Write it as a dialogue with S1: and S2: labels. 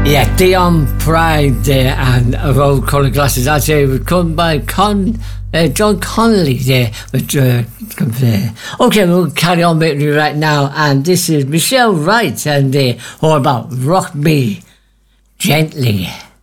S1: Yeah, Dion Pride and Road Colour Glasses. I'd say it was come by John Connolly there. Okay, we'll carry on with you right now. And this is Michelle Wright and all about Rock Me Gently.